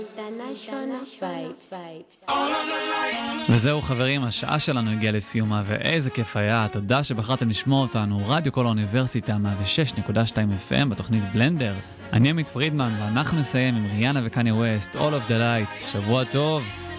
וזהו חברים, השעה שלנו הגיעה לסיומה, ואיזה כיף היה. תודה שבחרתם לשמוע אותנו. רדיו כל האוניברסיטה 106.2 FM בתוכנית בלנדר. אני עמית פרידמן, ואנחנו נסיים עם ריאנה וקניה ווסט, All of the Lights. שבוע טוב.